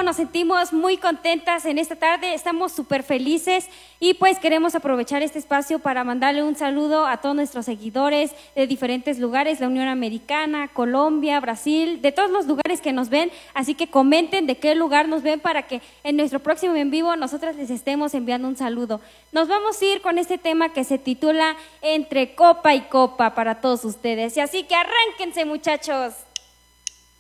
vivo, nos sentimos muy contentas en esta tarde, estamos súper felices y pues queremos aprovechar este espacio para mandarle un saludo a todos nuestros seguidores de diferentes lugares, la Unión Americana, Colombia, Brasil, de todos los lugares que nos ven, así que comenten de qué lugar nos ven para que en nuestro próximo en vivo nosotras les estemos enviando un saludo. Nos vamos a ir con este tema que se titula Entre copa y copa para todos ustedes, y así que arránquense, muchachos.